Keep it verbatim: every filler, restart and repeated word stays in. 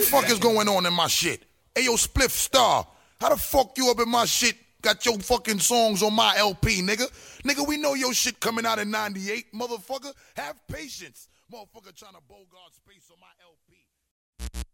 fuck is going on in my shit? Hey, yo, Spliff Star, how the fuck you up in my shit? Got your fucking songs on my L P, nigga. Nigga, we know your shit coming out in ninety-eight, motherfucker. Have patience. Motherfucker trying to bogart space on my L P.